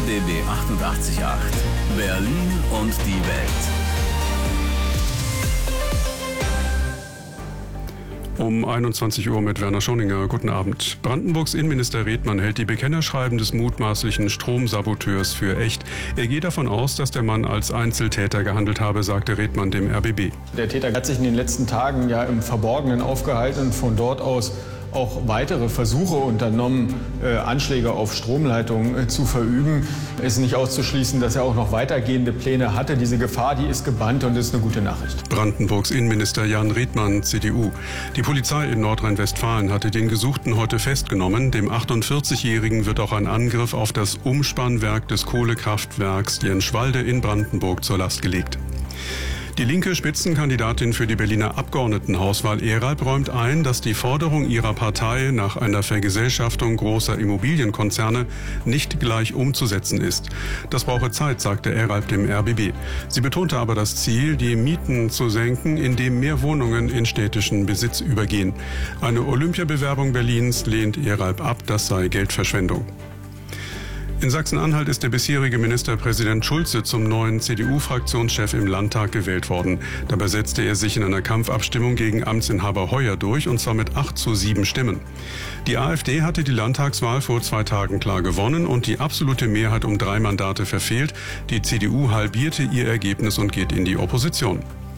RBB 88.8 Berlin und die Welt. Um 21 Uhr mit Werner Schoninger. Guten Abend. Brandenburgs Innenminister Redmann hält die Bekennerschreiben des mutmaßlichen Stromsaboteurs für echt. Er geht davon aus, dass der Mann als Einzeltäter gehandelt habe, sagte Redmann dem RBB. Der Täter hat sich in den letzten Tagen ja im Verborgenen aufgehalten und von dort aus auch weitere Versuche unternommen, Anschläge auf Stromleitungen zu verüben. Es ist nicht auszuschließen, dass er auch noch weitergehende Pläne hatte. Diese Gefahr, die ist gebannt und ist eine gute Nachricht. Brandenburgs Innenminister Jan Redmann, CDU. Die Polizei in Nordrhein-Westfalen hatte den Gesuchten heute festgenommen. Dem 48-Jährigen wird auch ein Angriff auf das Umspannwerk des Kohlekraftwerks Jenschwalde in Brandenburg zur Last gelegt. Die linke Spitzenkandidatin für die Berliner Abgeordnetenhauswahl Eralb räumt ein, dass die Forderung ihrer Partei nach einer Vergesellschaftung großer Immobilienkonzerne nicht gleich umzusetzen ist. Das brauche Zeit, sagte Eralb dem RBB. Sie betonte aber das Ziel, die Mieten zu senken, indem mehr Wohnungen in städtischen Besitz übergehen. Eine Olympiabewerbung Berlins lehnt Eralb ab, das sei Geldverschwendung. In Sachsen-Anhalt ist der bisherige Ministerpräsident Schulze zum neuen CDU-Fraktionschef im Landtag gewählt worden. Dabei setzte er sich in einer Kampfabstimmung gegen Amtsinhaber Heuer durch, und zwar mit 8:7 Stimmen. Die AfD hatte die Landtagswahl vor 2 Tagen klar gewonnen und die absolute Mehrheit um 3 Mandate verfehlt. Die CDU halbierte ihr Ergebnis und geht in die Opposition.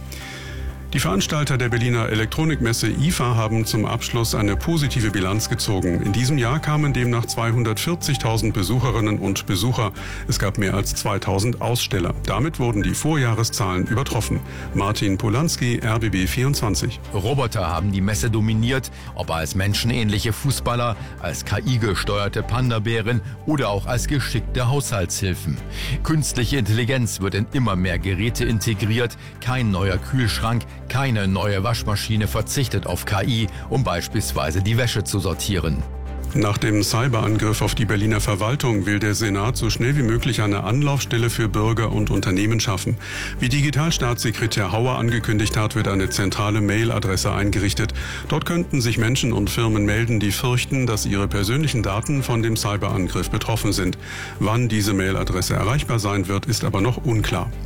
Die Veranstalter der Berliner Elektronikmesse IFA haben zum Abschluss eine positive Bilanz gezogen. In diesem Jahr kamen demnach 240.000 Besucherinnen und Besucher. Es gab mehr als 2.000 Aussteller. Damit wurden die Vorjahreszahlen übertroffen. Martin Polanski, RBB 24. Roboter haben die Messe dominiert, ob als menschenähnliche Fußballer, als KI-gesteuerte Panda-Bären oder auch als geschickte Haushaltshilfen. Künstliche Intelligenz wird in immer mehr Geräte integriert. Kein neuer Kühlschrank, keine neue Waschmaschine verzichtet auf KI, um beispielsweise die Wäsche zu sortieren. Nach dem Cyberangriff auf die Berliner Verwaltung will der Senat so schnell wie möglich eine Anlaufstelle für Bürger und Unternehmen schaffen. Wie Digitalstaatssekretär Hauer angekündigt hat, wird eine zentrale Mailadresse eingerichtet. Dort könnten sich Menschen und Firmen melden, die fürchten, dass ihre persönlichen Daten von dem Cyberangriff betroffen sind. Wann diese Mailadresse erreichbar sein wird, ist aber noch unklar.